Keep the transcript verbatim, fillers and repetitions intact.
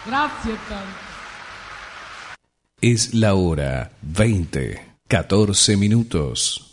Grazie tanto. Es la hora veinte, catorce minutos.